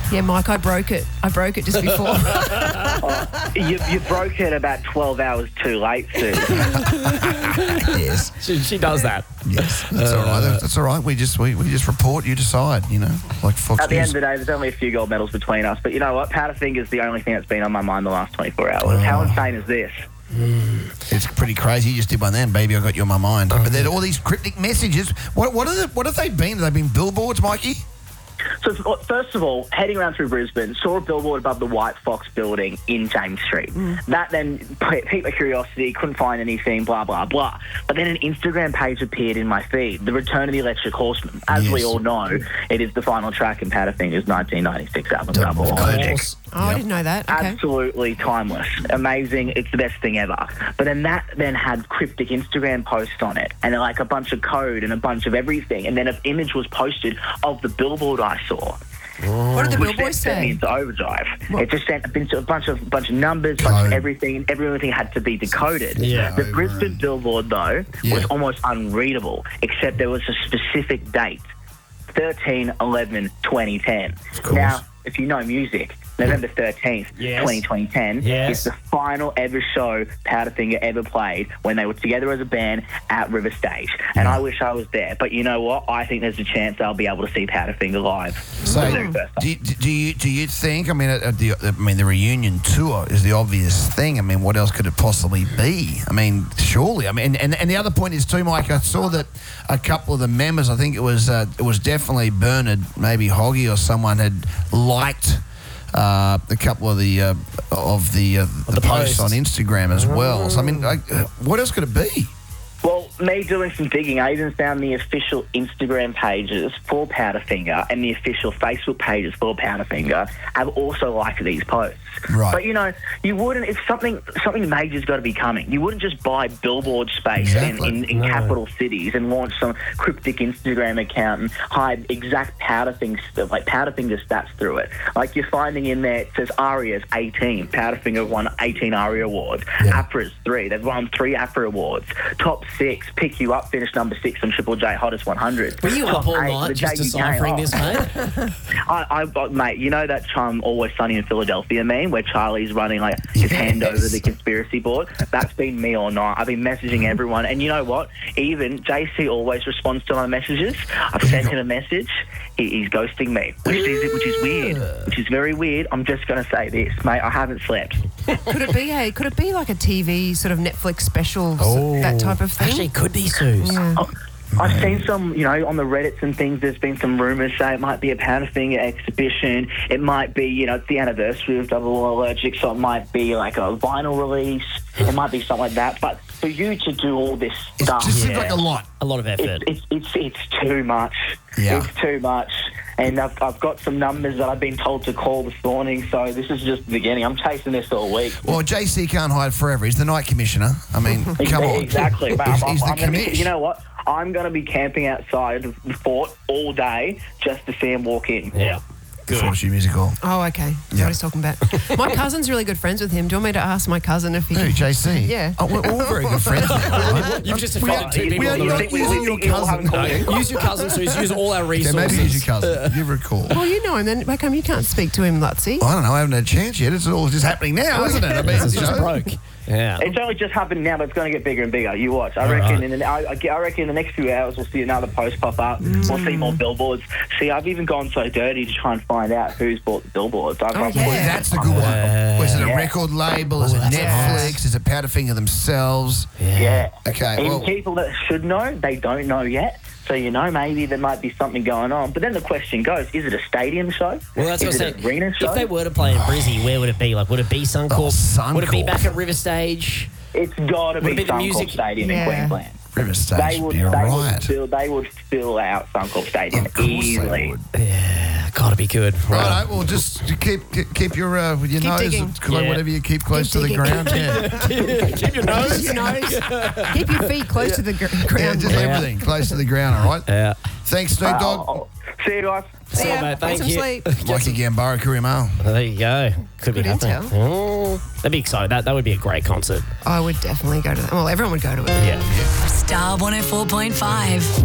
Yeah, Mike, I broke it. I broke it just before. You broke it about 12 hours too late, Sue. Yes. She does that. Yes. That's all right. That's all right. We just report, you decide, like Fox At the end News. of the day, there's only a few gold medals between us. But you know what? Powderfinger's the only thing that's been on my mind the last 24 hours. How insane is this? It's pretty crazy. You just did one then, baby. I got you on my mind. But then all these cryptic messages. What have they been? Have they been billboards, Mikey? So first of all, heading around through Brisbane, saw a billboard above the White Fox building in James Street. That then piqued my curiosity, couldn't find anything, blah, blah, blah. But then an Instagram page appeared in my feed, The Return of the Electric Horseman. As we all know, it is the final track in Powderfinger's 1996 album, Double Allergic. I didn't know that. Okay. Absolutely timeless. Amazing. It's the best thing ever. But then that had cryptic Instagram posts on it and like a bunch of code and a bunch of everything. And then an image was posted of the billboard I saw. What did the Which billboard sent me say? into overdrive. It just sent a bunch of numbers, bunch of everything. Everything had to be decoded. Yeah. The Brisbane billboard, though, was almost unreadable, except there was a specific date, 13/11/2010. Now, if you know music, November 13th, 2010 is the final ever show Powderfinger ever played when they were together as a band at River Stage. And I wish I was there. But you know what? I think there's a chance I'll be able to see Powderfinger live. So, do you think? I mean, the reunion tour is the obvious thing. I mean, what else could it possibly be? I mean, surely. I mean, and the other point is too, Mike. I saw that a couple of the members. I think it was definitely Bernard, maybe Hoggy or someone had liked a couple of the posts on Instagram as well. So I mean, what else could it be? Well, me doing some digging, I even found the official Instagram pages for Powderfinger and the official Facebook pages for Powderfinger have also liked these posts. Right. But, you wouldn't, if something major's got to be coming, you wouldn't just buy billboard space in capital cities and launch some cryptic Instagram account and hide exact Powderfinger stuff, like Powderfinger stats through it. Like you're finding in there, it says ARIA's 18. Powderfinger won 18 ARIA awards. AFRA's 3. They've won 3 AFRA awards. Top 6, Pick You Up finished number 6 on Triple J Hottest 100. Were you up all night just deciphering this, mate? Mate, you know that Always Sunny in Philadelphia meme where Charlie's running like his hand over the conspiracy board? That's been me all night. I've been messaging everyone, and you know what? Even JC always responds to my messages. I've sent him a message. He's ghosting me, which is weird, which is very weird. I'm just going to say this, mate. I haven't slept. Could it be like a TV sort of Netflix special, that type of thing? Actually, it could be, Suze. Yeah. I've seen some, on the Reddits and things, there's been some rumours say it might be a Powderfinger exhibition. It might be, it's the anniversary of Double Allergic, so it might be like a vinyl release. It might be something like that. But for you to do all this stuff... It just seems like a lot. A lot of effort. It's too much. Yeah. It's too much. And I've got some numbers that I've been told to call this morning, so this is just the beginning. I'm chasing this all week. Well, JC can't hide forever. He's the night commissioner. I mean, come on. Exactly. But He's the commish. you know what? I'm going to be camping outside the fort all day just to see him walk in. Yeah. Good. Fortitude Music Hall. Oh, okay. That's what he's talking about. My cousin's really good friends with him. Do you want me to ask my cousin if he... Who, JC? Yeah. Oh, we're all very good friends now, right? You've just offended 2 people We are on the not road. using your cousin. Use your cousin, Suze. Use all our Okay, resources. maybe use your cousin. Give her a call. Well, you know him, then how come you can't speak to him, Lutzy? I don't know. I haven't had a chance yet. It's all just happening now, isn't it? I mean, It's just broke. Yeah. It's only just happened now, but it's going to get bigger and bigger. You watch. I reckon in the next few hours we'll see another post pop up. We'll see more billboards. See, I've even gone so dirty to try and find out who's bought the billboards. That's the good one. Was it a record label? Is it Netflix? Is it Powderfinger themselves? Yeah. Okay. Even Well, people that should know, they don't know yet. So, maybe there might be something going on. But then the question goes, is it a stadium show? Well, that's what is I'm it saying. an arena show? If they were to play in Brizzy, where would it be? Like, would it be Suncorp? Suncorp. Would it be back at River Stage? It's got to Would be it be the Suncorp music- Stadium in Queensland. River Stage would be all right. They would fill out Suncorp Stadium Of course easily. they would. Yeah, gotta be good. Right, well, just keep your with your nose, digging. whatever you keep close to the digging. ground. Yeah, Keep your nose. Your nose. Keep your feet close to the ground. just everything close to the ground. All right. Yeah. Thanks, Snoop Dogg. See you guys. See you, mate. Thank Get some you. sleep. Mikey Gambaro, Courier Mail. There you go. Could be Good happening. intel. Oh, that'd be exciting. That would be a great concert. I would definitely go to that. Well, everyone would go to it. Yeah. Star 104.5.